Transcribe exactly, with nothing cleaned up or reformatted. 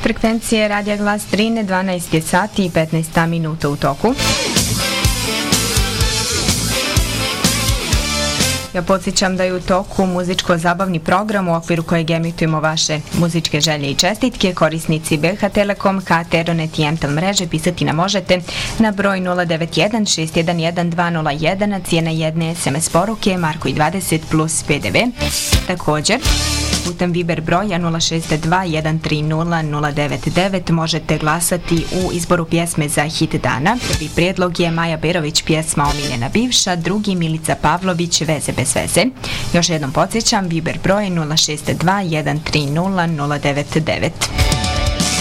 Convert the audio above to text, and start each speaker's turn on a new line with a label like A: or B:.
A: Frekvencije Radija Glas Drine, dvanaest je sati i petnaest minuta u toku. Ja podsjećam da je u toku muzičko-zabavni program u okviru kojeg emitujemo vaše muzičke želje i čestitke. Korisnici B H Telekom, K T, Ronet i M T L mreže pisati nam možete na broj nula devet jedan šest jedan jedan dva nula jedan, a cijena jedne S M S poruke Marko i dvadeset plus P D V. Također, putem Viber broja nula šest dva jedan tri nula nula devet devet možete glasati u izboru pjesme za hit dana. Prvi prijedlog je Maja Berović, pjesma Omiljena bivša, drugi Milica Pavlović, Veze bez veze. Još jednom podsjećam, Viber broj nula šest dva jedan tri nula nula devet devet.